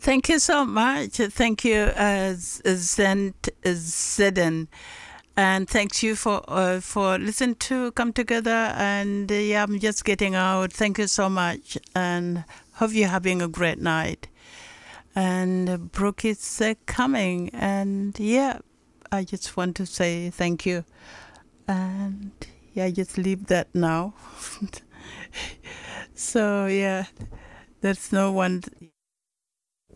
Thank you so much. Thank you, Zedden. And thanks you for listening to Come Together. And yeah, I'm just getting out. Thank you so much. And hope you're having a great night. And Brooke is coming. And yeah, I just want to say thank you. And yeah, just leave that now. So yeah, there's no one